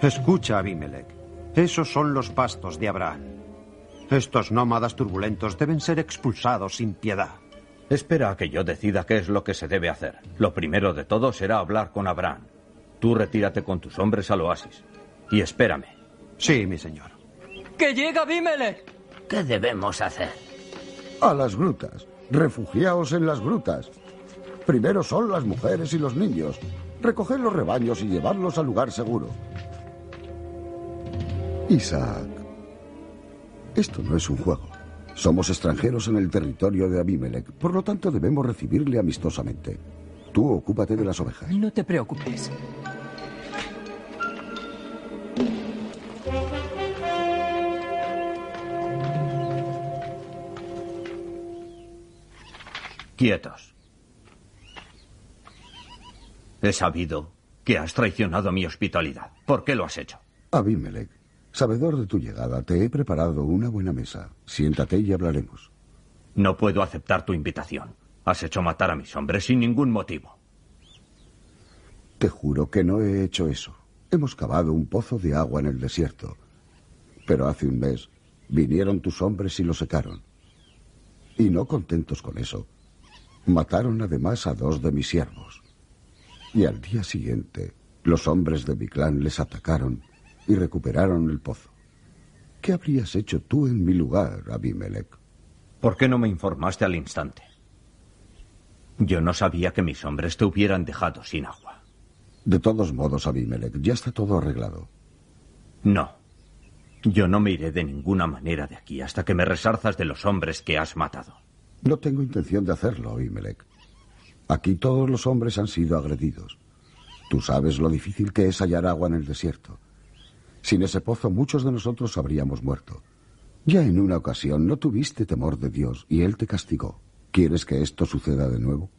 Escucha, Abimelech. Esos son los pastos de Abraham. Estos nómadas turbulentos deben ser expulsados sin piedad. Espera a que yo decida qué es lo que se debe hacer. Lo primero de todo será hablar con Abraham. Tú retírate con tus hombres al oasis. Y espérame. Sí, mi señor. ¡Que llega Abimelech! ¿Qué debemos hacer? A las grutas. Refugiaos en las grutas. Primero son las mujeres y los niños. Recoged los rebaños y llevarlos al lugar seguro. Isaac, esto no es un juego. Somos extranjeros en el territorio de Abimelech, por lo tanto debemos recibirle amistosamente. Tú ocúpate de las ovejas. No te preocupes. Quietos. He sabido que has traicionado mi hospitalidad. ¿Por qué lo has hecho? Abimelech, sabedor de tu llegada, te he preparado una buena mesa. Siéntate y hablaremos. No puedo aceptar tu invitación. Has hecho matar a mis hombres sin ningún motivo. Te juro que no he hecho eso. Hemos cavado un pozo de agua en el desierto. Pero hace un mes vinieron tus hombres y lo secaron. Y no contentos con eso, mataron además a 2 de mis siervos. Y al día siguiente, los hombres de mi clan les atacaron y recuperaron el pozo. ¿Qué habrías hecho tú en mi lugar, Abimelech? ¿Por qué no me informaste al instante? Yo no sabía que mis hombres te hubieran dejado sin agua. De todos modos, Abimelech, ya está todo arreglado. No. Yo no me iré de ninguna manera de aquí hasta que me resarzas de los hombres que has matado. No tengo intención de hacerlo, Abimelech. Aquí todos los hombres han sido agredidos. Tú sabes lo difícil que es hallar agua en el desierto. Sin ese pozo muchos de nosotros habríamos muerto. Ya en una ocasión no tuviste temor de Dios y Él te castigó. ¿Quieres que esto suceda de nuevo?